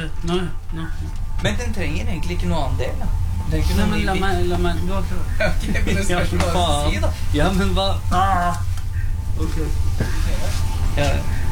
Nå. Men den trenger egentlig ikke noe annen del, da. Nei, men la meg du har klart. Ok, men det spørs hva du si, da. Ja, men hva? Ok. Ja.